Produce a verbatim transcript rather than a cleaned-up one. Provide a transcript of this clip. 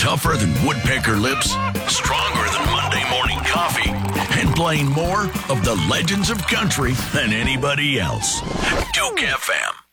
Tougher than woodpecker lips, stronger than Monday morning coffee, and playing more of the legends of country than anybody else. Duke F M.